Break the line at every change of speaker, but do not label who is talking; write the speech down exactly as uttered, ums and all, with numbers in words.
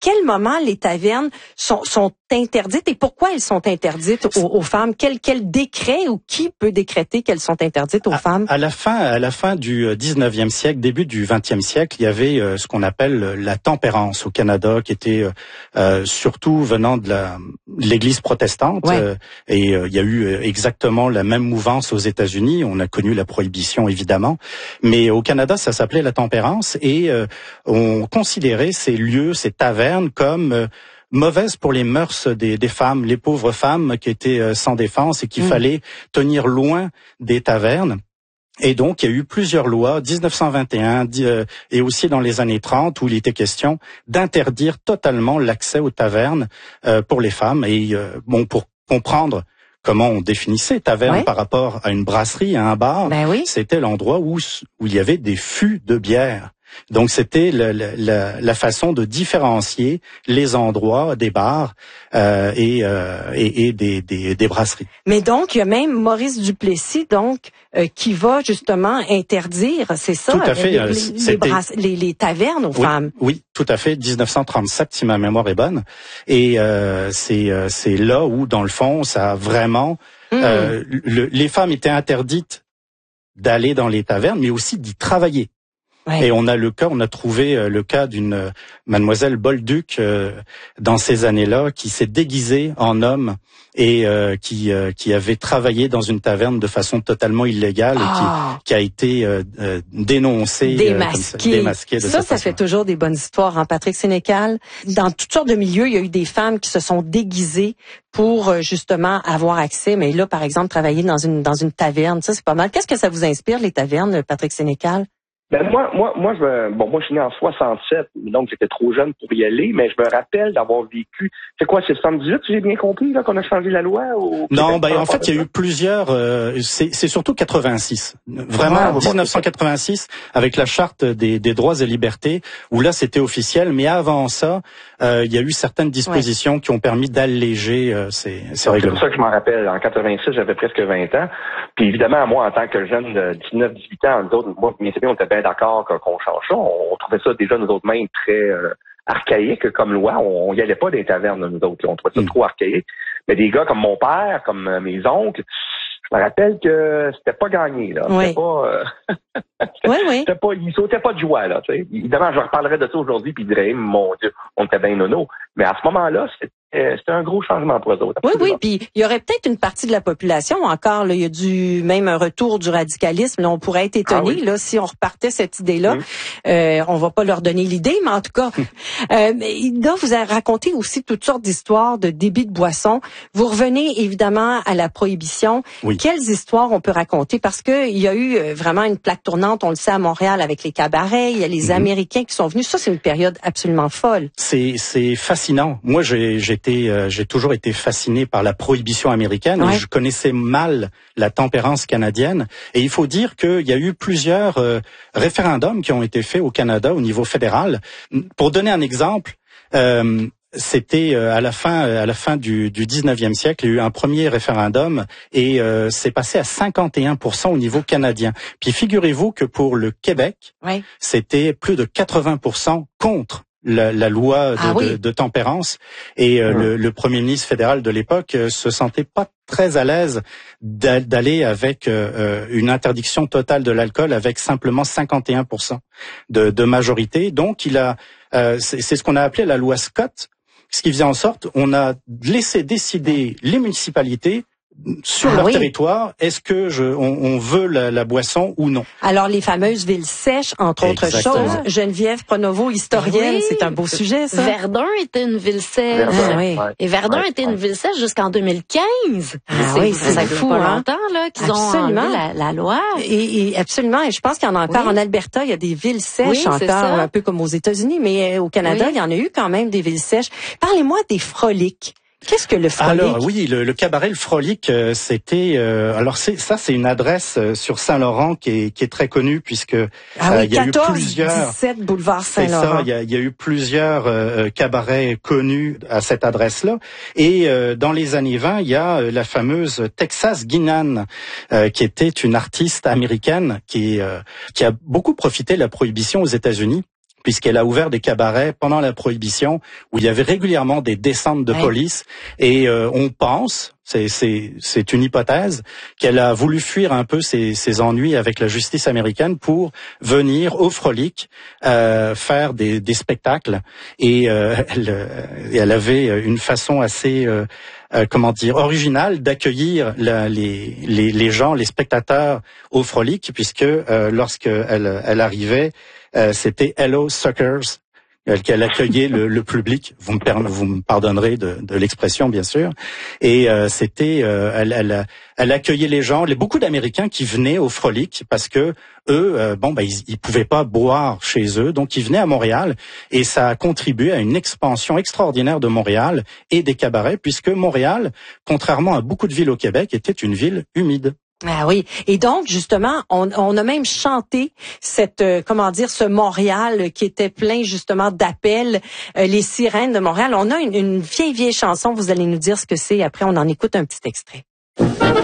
quel moment les tavernes sont, sont interdites et pourquoi elles sont interdites aux, aux femmes? Quel, quel décret ou qui peut décréter qu'elles sont interdites aux
à,
femmes?
À la fin, à la fin du dix-neuvième siècle, début du vingtième siècle, il y avait euh, ce qu'on appelle la tempérance au Canada, qui était euh, surtout venant de la, l'Église protestante.
Ouais.
Euh, et euh, il y a eu exactement la même mouvance aux États-Unis. On a connu la prohibition, évidemment. Mais au Canada, ça s'appelait la tempérance et euh, on considérait ces lieux, ces tavernes comme euh, mauvaises pour les mœurs des, des femmes, les pauvres femmes qui étaient euh, sans défense et qu'il mmh. fallait tenir loin des tavernes. Et donc, il y a eu plusieurs lois, dix-neuf cent vingt et un euh, et aussi dans les années trente, où il était question d'interdire totalement l'accès aux tavernes euh, pour les femmes. Et euh, bon, pour comprendre comment on définissait taverne ouais. par rapport à une brasserie, à un bar,
ben oui.
c'était l'endroit où, où il y avait des fûts de bière. Donc, c'était la, la, la façon de différencier les endroits des bars euh, et, euh, et, et des, des, des brasseries.
Mais donc, il y a même Maurice Duplessis, donc, euh, qui va justement interdire, c'est ça,
tout à fait,
les,
euh,
les, les, brasse, les, les tavernes aux
oui,
femmes.
Oui, tout à fait, dix-neuf cent trente-sept, si ma mémoire est bonne. Et euh, c'est, euh, c'est là où, dans le fond, ça a vraiment... Mmh. Euh, le, les femmes étaient interdites d'aller dans les tavernes, mais aussi d'y travailler. Ouais. Et on a le cas, on a trouvé euh, le cas d'une euh, mademoiselle Bolduc euh, dans ces années-là qui s'est déguisée en homme et euh, qui euh, qui avait travaillé dans une taverne de façon totalement illégale oh. et qui qui a été euh, euh, dénoncée,
démasquée.
Euh, démasquée de
ça, ça
façon.
Fait toujours des bonnes histoires, hein, Patrick Sénécal. Dans toutes sortes de milieux, il y a eu des femmes qui se sont déguisées pour justement avoir accès. Mais là, par exemple, travailler dans une dans une taverne, ça c'est pas mal. Qu'est-ce que ça vous inspire, les tavernes, Patrick Sénécal?
Ben moi, moi, moi, je, bon, moi, je suis né en soixante-sept, donc j'étais trop jeune pour y aller, mais je me rappelle d'avoir vécu. C'est quoi, c'est soixante-dix-huit, si j'ai bien compris, là, qu'on a changé la loi ou
non, ben en fait, il y a eu plusieurs. Euh, c'est, c'est surtout quatre-vingt-six. Vraiment, ah, dix-neuf cent quatre-vingt-six avec la charte des, des droits et libertés, où là, c'était officiel. Mais avant ça, euh, il y a eu certaines dispositions ouais. qui ont permis d'alléger euh, ces, ces règlements.
C'est pour ça que je m'en rappelle. En quatre-vingt-six, j'avais presque vingt ans. Puis évidemment, moi, en tant que jeune de dix-neuf dix-huit ans, nous autres, moi, bien sûr, on était bien d'accord qu'on change ça. On trouvait ça déjà, nous autres, même très euh, archaïque comme loi. On n'y allait pas des tavernes, nous autres. On trouvait ça mmh. trop archaïque. Mais des gars comme mon père, comme euh, mes oncles, je me rappelle que c'était pas gagné, là.
Oui.
C'était pas... Euh, c'était,
oui, oui.
C'était pas... Ils sautaient pas de joie, là, tu sais. Évidemment, je reparlerai de ça aujourd'hui, puis ils diraient, mon Dieu, on était bien nono. Mais à ce moment-là, c'était c'était un gros changement pour eux autres.
Oui, oui, puis il y aurait peut-être une partie de la population encore, là, il y a du même un retour du radicalisme. Là, on pourrait être étonné, ah oui. là, si on repartait cette idée-là. Mmh. Euh, on va pas leur donner l'idée, mais en tout cas, euh, là, vous avez raconté aussi toutes sortes d'histoires de débit de boissons. Vous revenez évidemment à la prohibition.
Oui.
Quelles histoires on peut raconter? Parce que il y a eu vraiment une plaque tournante, on le sait, à Montréal avec les cabarets. Il y a les mmh. Américains qui sont venus. Ça, c'est une période absolument folle.
C'est, c'est fascinant. Moi, j'ai, j'ai Euh, j'ai toujours été fasciné par la prohibition américaine ouais. et je connaissais mal la tempérance canadienne. Et il faut dire qu'il y a eu plusieurs euh, référendums qui ont été faits au Canada au niveau fédéral. Pour donner un exemple, euh, c'était euh, à la fin, à la fin du, du dix-neuvième siècle, il y a eu un premier référendum et euh, c'est passé à cinquante et un pour cent au niveau canadien. Puis figurez-vous que pour le Québec, ouais. c'était plus de quatre-vingts pour cent contre. La, la loi de, ah oui. de, de tempérance et euh, mmh. le, le premier ministre fédéral de l'époque euh, se sentait pas très à l'aise d'aller avec euh, une interdiction totale de l'alcool avec simplement cinquante et un pour cent de, de majorité. Donc il a, euh, c'est, c'est ce qu'on a appelé la loi Scott, ce qui faisait en sorte on a laissé décider les municipalités sur ah leur oui. territoire, est-ce que je, on, on veut la, la boisson ou non?
Alors, les fameuses villes sèches, entre Exactement. autres choses. Geneviève Pronovo, historienne, oui. c'est un beau sujet, ça.
Verdun était une ville sèche.
Verdun,
ah, oui.
ouais.
Et Verdun
ouais,
était
ouais.
une ville sèche jusqu'en deux mille quinze.
Ah oui, c'est
ça
fou,
fait pas
hein?
longtemps, là, qu'ils
absolument.
ont enlevé la, la loi.
Et, et absolument. Et je pense qu'il y en a encore
oui.
en Alberta, il y a des villes sèches
oui,
encore, un peu comme aux États-Unis, mais au Canada, oui. il y en a eu quand même des villes sèches. Parlez-moi des froliques. Qu'est-ce que le Frolic?
Alors oui, le, le cabaret Le Frolic, euh, c'était euh, alors c'est ça, c'est une adresse euh, sur Saint-Laurent qui est qui est très connue puisque
ah oui,
euh, il y a
quatorze,
eu plusieurs
dix-sept boulevard Saint-Laurent.
C'est ça, il y a, il y a eu plusieurs euh, cabarets connus à cette adresse-là. Et euh, dans les années vingt, il y a la fameuse Texas Guinan, euh, qui était une artiste américaine qui euh, qui a beaucoup profité de la prohibition aux États-Unis puisqu'elle a ouvert des cabarets pendant la Prohibition où il y avait régulièrement des descentes de
ouais.
police et euh, on pense, c'est, c'est, c'est une hypothèse, qu'elle a voulu fuir un peu ses, ses ennuis avec la justice américaine pour venir au Frolic euh, faire des, des spectacles et euh, elle, elle avait une façon assez euh, euh, comment dire originale d'accueillir la, les, les, les gens, les spectateurs au Frolic, puisque euh, lorsque elle, elle arrivait, euh, c'était Hello Suckers qu'elle accueillait le, le public. Vous me, per- vous me pardonnerez de, de l'expression, bien sûr. Et euh, c'était, euh, elle, elle, elle accueillait les gens, les, beaucoup d'Américains qui venaient au Frolic parce que eux, euh, bon, ben ils, ils pouvaient pas boire chez eux, donc ils venaient à Montréal et ça a contribué à une expansion extraordinaire de Montréal et des cabarets, puisque Montréal, contrairement à beaucoup de villes au Québec, était une ville humide.
Ah oui. Et donc, justement, on, on a même chanté cette, euh, comment dire, ce Montréal qui était plein, justement, d'appels, euh, les sirènes de Montréal. On a une, une vieille, vieille chanson. Vous allez nous dire ce que c'est. Après, on en écoute un petit extrait.